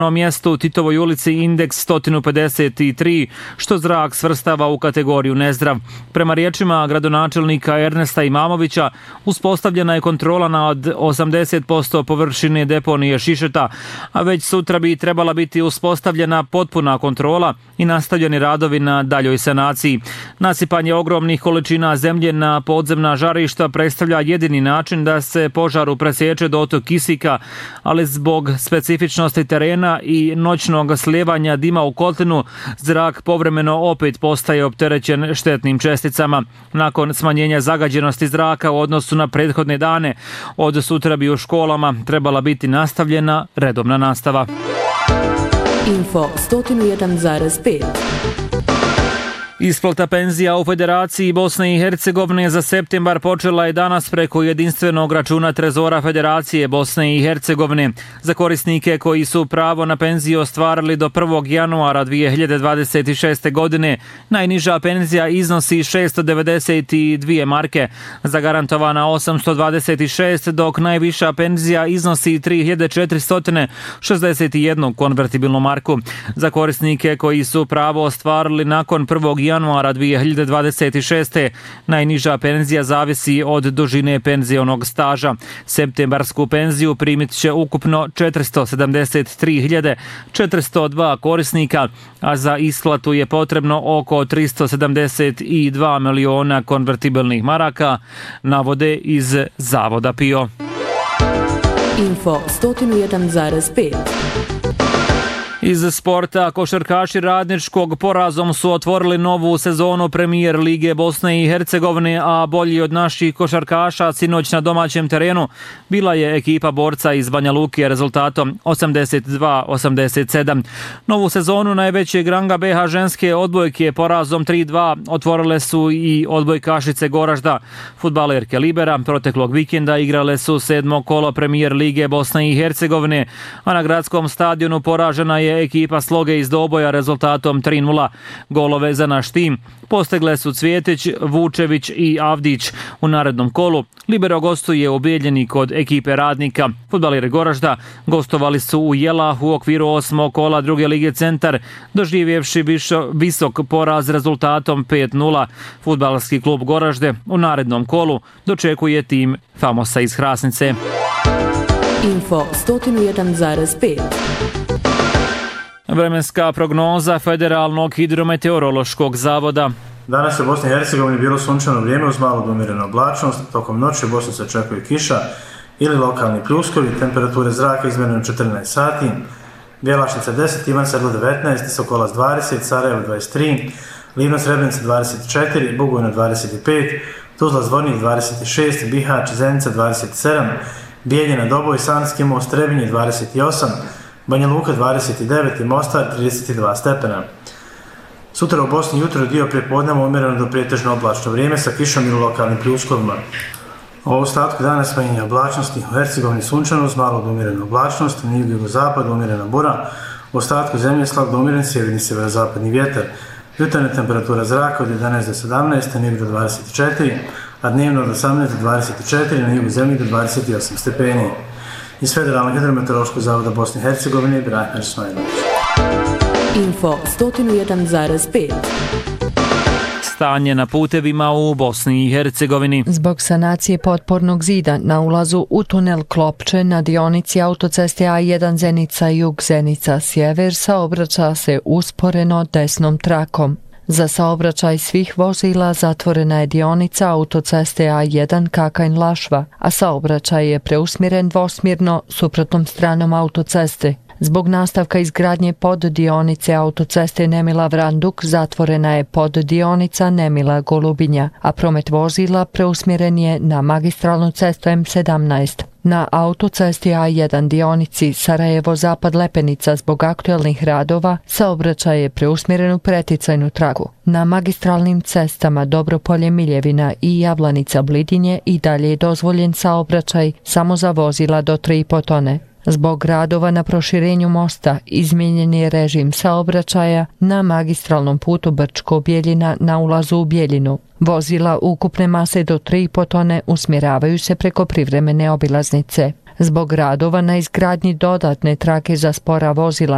mjestu Titovoj ulici indeks 153, što zrak svrstava u kategoriju nezdrav. Prema riječima gradonačelnika Ernesta Imamovića, uspostavljena je kontrola nad 80% površine deponije šišeta, a već sutra bi trebala biti uspostavljena potpuna kontrola i nastavljeni radovi na daljoj sanaciji. Nasipanje ogromnih količina zemlje na podzemna žarišta predstavlja jedini način da se požaru presječe dotok kisika, ali zbog specifičnosti terena i noćnog slijevanja dima u kotlinu, zrak povremeno opet postaje opterećen štetnim česticama. Nakon smanjenja zagađenosti zraka u odnosu na prethodne dane, od sutra bi u školama trebala biti nastavljena redovna nastava. Info 101,5. Isplata penzija u Federaciji Bosne i Hercegovine za septembar počela je danas preko jedinstvenog računa Trezora Federacije Bosne i Hercegovine. Za korisnike koji su pravo na penziju ostvarili do 1. januara 2026. godine, najniža penzija iznosi 692 marke, zagarantovana 826, dok najviša penzija iznosi 3461 konvertibilnu marku. Za korisnike koji su pravo ostvarili nakon 1. januara 2026. najniža penzija zavisi od dužine penzionog staža. Septembarsku penziju primit će ukupno 473.402 korisnika, a za isplatu je potrebno oko 372 miliona konvertibilnih maraka, navode iz Zavoda PIO. Info 101,5. Iz sporta, košarkaši Radničkog porazom su otvorili novu sezonu Premijer Lige Bosne i Hercegovine, a bolji od naših košarkaša sinoć na domaćem terenu bila je ekipa Borca iz Banja Luke rezultatom 82-87. Novu sezonu najvećeg ranga BH ženske odbojke porazom 3-2 otvorile su i odbojkašice Goražda. Fudbalerke Libera proteklog vikenda igrale su 7. kolo Premijer Lige Bosne i Hercegovine, a na gradskom stadionu poražena je ekipa Sloge iz Doboja rezultatom 3-0. Golove za naš tim postegle su Cvjetić, Vučević i Avdić. U narednom kolu Libero gostuje u Bijeljini kod ekipe Radnika. Fudbaleri Goražda gostovali su u Jelahu u okviru 8. kola druge lige Centar, doživjevši visok poraz rezultatom 5-0. Fudbalski klub Goražde u narednom kolu dočekuje tim Famosa iz Hrasnice. Info 101,5. Vremenska prognoza Federalnog hidrometeorološkog zavoda. Danas je u Bosni i Hercegovini bilo sunčano vrijeme uz malo do umjerenu oblačnost. Tokom noći u Bosni se očekuje kiša ili lokalni pljuskovi. Temperature zraka izmjerene u 14 sati. Bjelašnica 10, Ivan Sedlo 19, Sokolac 20, Sarajevo 23, Livno Srebrenica 24, Bugojno 25, Tuzla Zvornik 26, Bihać, Zenica 27, Bijeljina, Doboj, Sanski most, Trebinje 28, Banja Luka 29 i Mostar 32 stepena. Sutra u Bosni jutro dio prijepodneva umjereno do prijetežno oblačno vrijeme sa kišom ili lokalnim pljuskovima. U ostatku dana smanjenje oblačnosti, u Hercegovini sunčano uz malo do umjerenu oblačnost, na jugo-zapadu umjerena bura, u ostatku zemlje slab do umjeren sjeverni sjeverozapadni vjetar. Jutarnja temperatura zraka od 11 do 17, na jugu do 24, a dnevno od 18 do 24, na jugu zemlji do 28 stepeni. Iz Federalnog hidrometeorološkog zavoda Bosne i Hercegovine, Brahimir Smajlović. Info 101,5. Stanje na putevima u Bosni i Hercegovini. Zbog sanacije potpornog zida na ulazu u tunel Klopče na dionici autoceste A1 Zenica Jug Zenica Sjever saobraća se usporeno desnom trakom. Za saobraćaj svih vozila zatvorena je dionica autoceste A1 Kakanj-Lašva, a saobraćaj je preusmjeren dvosmjerno suprotnom stranom autoceste. Zbog nastavka izgradnje poddionice autoceste Nemila Vranduk zatvorena je poddionica Nemila Golubinja, a promet vozila preusmjeren je na magistralnu cestu M17. Na autocesti A1 dionici Sarajevo-Zapad Lepenica zbog aktualnih radova saobraćaj je preusmjeren u preticajnu traku. Na magistralnim cestama Dobropolje-Miljevina i Jablanica-Blidinje i dalje je dozvoljen saobraćaj samo za vozila do 3,5 tone. Zbog radova na proširenju mosta izmijenjen je režim saobraćaja na magistralnom putu Brčko-Bijeljina na ulazu u Bijeljinu. Vozila ukupne mase do 3,5 tone usmjeravaju se preko privremene obilaznice. Zbog radova na izgradnji dodatne trake za spora vozila